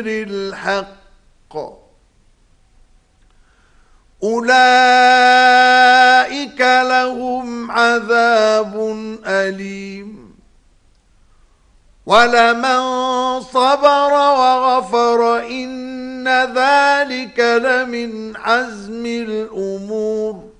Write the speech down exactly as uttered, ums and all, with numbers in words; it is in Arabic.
الحق أولئك لهم عذاب أليم ولمن صبر وغفر إن ذلك لمن عزم الأمور